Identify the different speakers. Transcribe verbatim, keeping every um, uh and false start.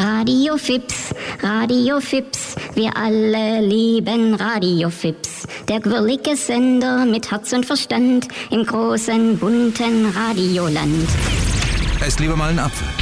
Speaker 1: Radio Fips, Radio Fips, wir alle lieben Radio Fips. Der quirlige Sender mit Herz und Verstand im großen, bunten Radioland.
Speaker 2: Esst lieber mal einen Apfel.